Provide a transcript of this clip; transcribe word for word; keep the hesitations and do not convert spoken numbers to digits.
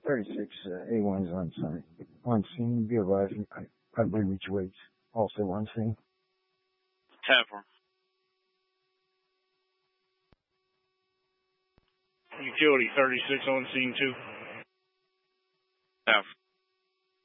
thirty-six, uh, A one's on site. On scene, be advised, I, I believe reach weights. Also on scene. Tapper. Utility thirty-six on scene two. Tapper.